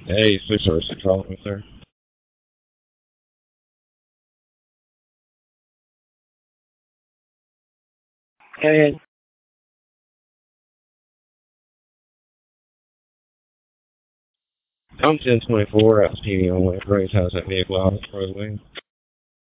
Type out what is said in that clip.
Hey, Six Star Six calling me, sir. Hey, I'm 1024 out TV on way. Grace, how's that vehicle on its roadway?